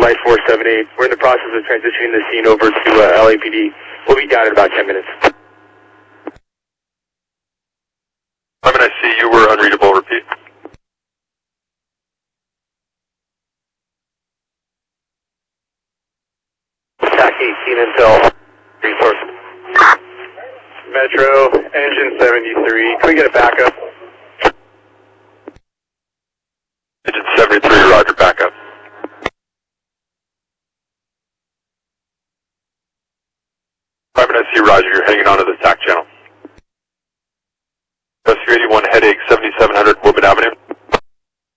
Light 478. We're in the process of transitioning the scene over to LAPD. We'll be down in about 10 minutes. I see you were unreadable. Repeat. TAC 18 until resource. Metro, engine 73. Can we get a backup? Engine 73, roger, backup. I see, roger, you're hanging on to the TAC